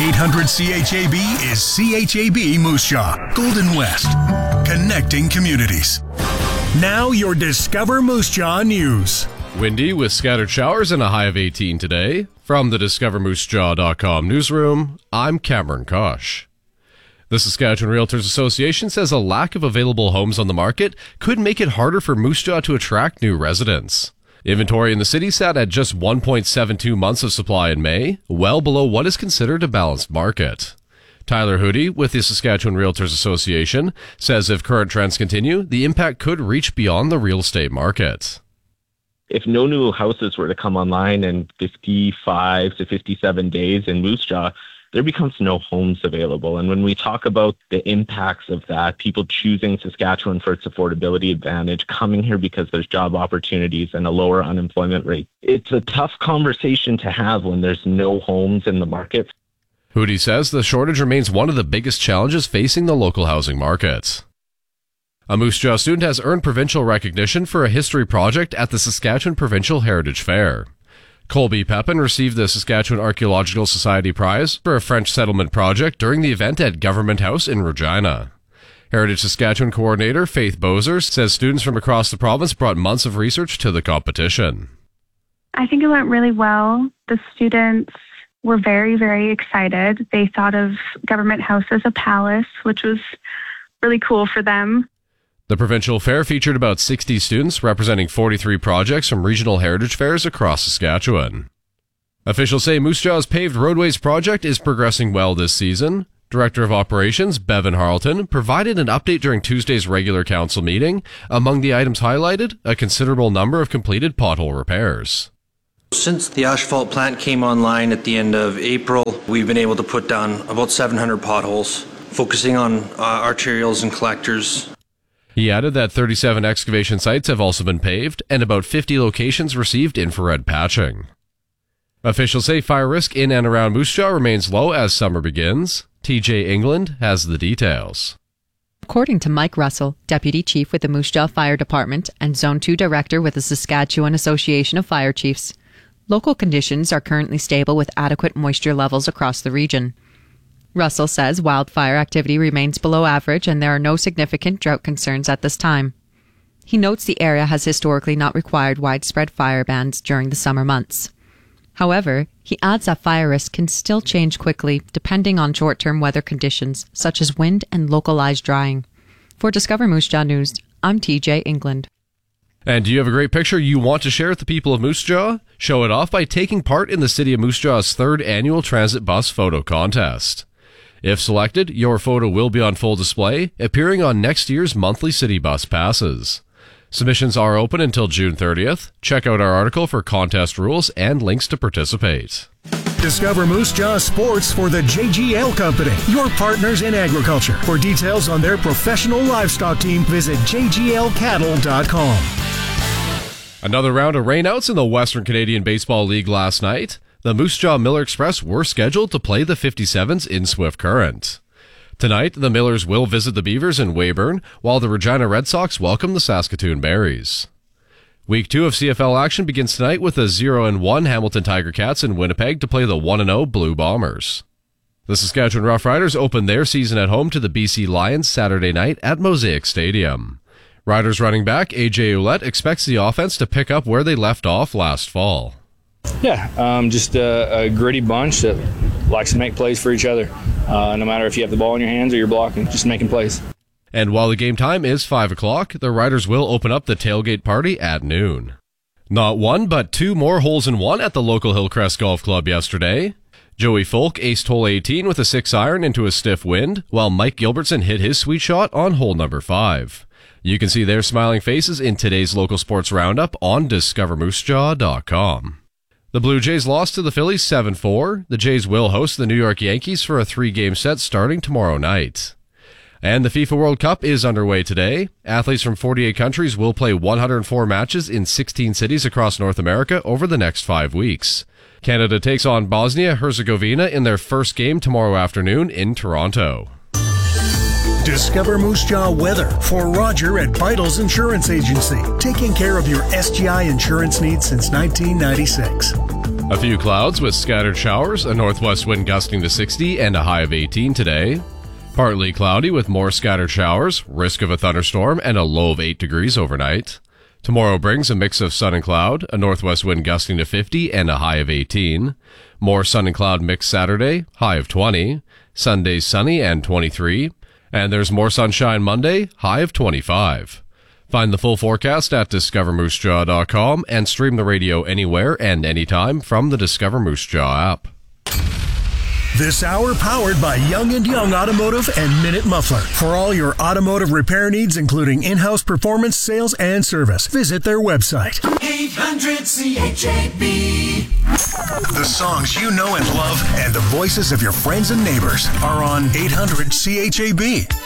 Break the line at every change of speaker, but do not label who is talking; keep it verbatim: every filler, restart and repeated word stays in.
eight hundred C H A B is C H A B Moose Jaw, Golden West, connecting communities. Now your Discover Moose Jaw news.
Windy with scattered showers and a high of eighteen today. From the discover moose jaw dot com newsroom, I'm Cameron Kosh. The Saskatchewan Realtors Association says a lack of available homes on the market could make it harder for Moose Jaw to attract new residents. Inventory in the city sat at just one point seven two months of supply in May, well below what is considered a balanced market. Tyler Hoodie with the Saskatchewan Realtors Association says if current trends continue, the impact could reach beyond the real estate market.
If no new houses were to come online in fifty-five to fifty-seven days in Moose Jaw, there becomes no homes available. And when we talk about the impacts of that, people choosing Saskatchewan for its affordability advantage, coming here because there's job opportunities and a lower unemployment rate, it's a tough conversation to have when there's no homes in the market.
Hoodie says the shortage remains one of the biggest challenges facing the local housing market. A Moose Jaw student has earned provincial recognition for a history project at the Saskatchewan Provincial Heritage Fair. Colby Pepin received the Saskatchewan Archaeological Society Prize for a French settlement project during the event at Government House in Regina. Heritage Saskatchewan coordinator Faith Bozer says students from across the province brought months of research to the competition.
I think it went really well. The students were very, very excited. They thought of Government House as a palace, which was really cool for them.
The provincial fair featured about sixty students representing forty-three projects from regional heritage fairs across Saskatchewan. Officials say Moose Jaw's paved roadways project is progressing well this season. Director of Operations Bevan Harleton provided an update during Tuesday's regular council meeting. Among the items highlighted, a considerable number of completed pothole repairs.
Since the asphalt plant came online at the end of April, we've been able to put down about seven hundred potholes, focusing on uh, arterials and collectors.
He added that thirty-seven excavation sites have also been paved, and about fifty locations received infrared patching. Officials say fire risk in and around Moose Jaw remains low as summer begins. T J England has the details.
According to Mike Russell, Deputy Chief with the Moose Jaw Fire Department and Zone two Director with the Saskatchewan Association of Fire Chiefs, local conditions are currently stable with adequate moisture levels across the region. Russell says wildfire activity remains below average and there are no significant drought concerns at this time. He notes the area has historically not required widespread fire bans during the summer months. However, he adds that fire risk can still change quickly depending on short-term weather conditions such as wind and localized drying. For Discover Moose Jaw News, I'm T J England.
And do you have a great picture you want to share with the people of Moose Jaw? Show it off by taking part in the City of Moose Jaw's third annual Transit Bus Photo Contest. If selected, your photo will be on full display, appearing on next year's monthly city bus passes. Submissions are open until June thirtieth. Check out our article for contest rules and links to participate.
Discover Moose Jaw Sports for the J G L Company, your partners in agriculture. For details on their professional livestock team, visit j g l cattle dot com.
Another round of rainouts in the Western Canadian Baseball League last night. The Moose Jaw Miller Express were scheduled to play the fifty-sevens in Swift Current. Tonight, the Millers will visit the Beavers in Weyburn, while the Regina Red Sox welcome the Saskatoon Berries. Week two of C F L action begins tonight with the zero and one Hamilton Tiger Cats in Winnipeg to play the one and oh Blue Bombers. The Saskatchewan Roughriders open their season at home to the B C Lions Saturday night at Mosaic Stadium. Riders running back A J Ouellette expects the offense to pick up where they left off last fall.
Yeah, um, just a, a gritty bunch that likes to make plays for each other. Uh, no matter if you have the ball in your hands or you're blocking, just making plays.
And while the game time is five o'clock, the Riders will open up the tailgate party at noon. Not one, but two more holes in one at the local Hillcrest Golf Club yesterday. Joey Folk aced hole eighteen with a six iron into a stiff wind, while Mike Gilbertson hit his sweet shot on hole number five. You can see their smiling faces in today's local sports roundup on discover moose jaw dot com. The Blue Jays lost to the Phillies seven four. The Jays will host the New York Yankees for a three-game set starting tomorrow night. And the FIFA World Cup is underway today. Athletes from forty-eight countries will play one hundred four matches in sixteen cities across North America over the next five weeks. Canada takes on Bosnia-Herzegovina in their first game tomorrow afternoon in Toronto.
Discover Moose Jaw weather for Roger at Vitals Insurance Agency, taking care of your S G I insurance needs since nineteen ninety-six.
A few clouds with scattered showers, a northwest wind gusting to sixty and a high of eighteen today. Partly cloudy with more scattered showers, risk of a thunderstorm, and a low of eight degrees overnight. Tomorrow brings a mix of sun and cloud, a northwest wind gusting to fifty and a high of eighteen. More sun and cloud mix Saturday, high of twenty. Sunday sunny and twenty-three. And there's more sunshine Monday, high of twenty-five. Find the full forecast at discover moose jaw dot com and stream the radio anywhere and anytime from the Discover Moose Jaw app.
This hour powered by Young and Young Automotive and Minute Muffler. For all your automotive repair needs, including in-house performance, sales, and service, visit their website.
eight hundred C H A B.
The songs you know and love and the voices of your friends and neighbors are on eight hundred C H A B.